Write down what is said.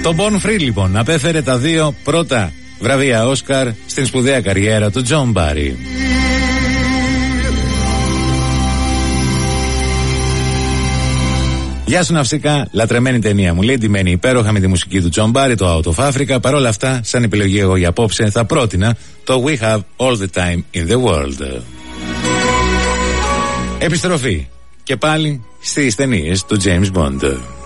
Το Born Free λοιπόν απέφερε τα 2 πρώτα βραβεία Όσκαρ στην σπουδαία καριέρα του Τζον Μπάρι. Γεια σου ναυσικά, λατρεμένη ταινία μου. Λέει ντυμένη υπέροχα με τη μουσική του Τζον Μπάρι, το Out of Africa. Παρ' όλα αυτά, σαν επιλογή εγώ για απόψε, θα πρότεινα το We Have All the Time in the World. Επιστροφή και πάλι στις ταινίες του James Bond.